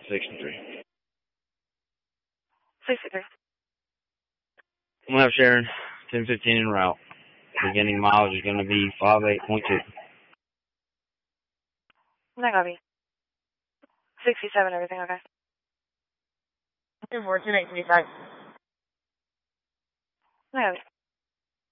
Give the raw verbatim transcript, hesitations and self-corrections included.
sixty-three. sixty-three. Left Sharon, ten fifteen en route. Beginning mileage is going to be five eight point two. No copy. sixty-seven, everything okay? ten fourteen eight fifty-five. No copy.